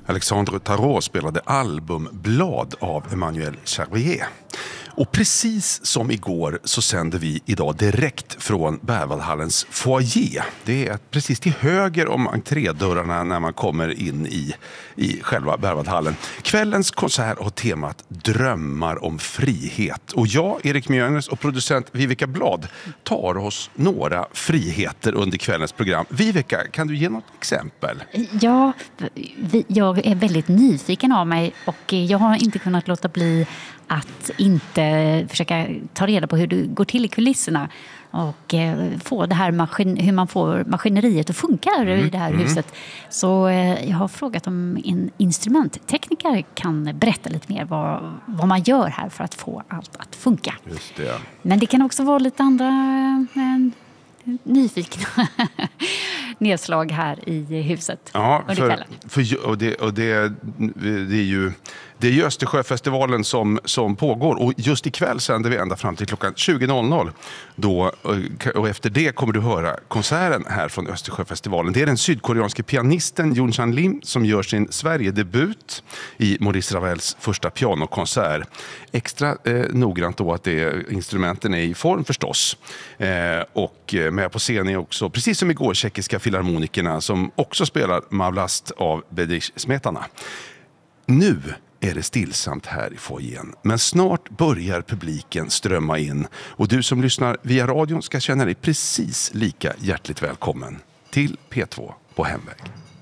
Alexandre Tarot spelade albumblad av Emmanuel Charrier. Och precis som igår så sänder vi idag direkt från Berwaldhallens foyer. Det är precis till höger om entrédörrarna när man kommer in i själva Berwaldhallen. Kvällens konsert har temat Drömmar om frihet. Och jag, Erik Mjölners och producent Vivica Blad tar oss några friheter under kvällens program. Vivica, kan du ge något exempel? Ja, jag är väldigt nyfiken av mig och jag har inte kunnat låta bli att inte försöka ta reda på hur det går till i kulisserna och få det här hur man får maskineriet att funka i det här huset. Så jag har frågat om en instrumenttekniker kan berätta lite mer vad man gör här för att få allt att funka. Just det. Men det kan också vara lite andra nyfikna nedslag här i huset under kvällen. Det är ju Östersjöfestivalen som pågår och just ikväll sänder vi ända fram till klockan 20.00 då, och efter det kommer du höra konserten här från Östersjöfestivalen. Det är den sydkoreanske pianisten Yoon Chan Lim som gör sin Sverigedebut i Maurice Ravels första pianokonsert. Extra noggrant då att instrumenten är i form förstås. Och med på scen är också, precis som igår, tjeckiska filharmonikerna som också spelar Mavlast av Bedřich Smetana. Nu är det stillsamt här i foajén, men snart börjar publiken strömma in och du som lyssnar via radion ska känna dig precis lika hjärtligt välkommen till P2 på Hemväg.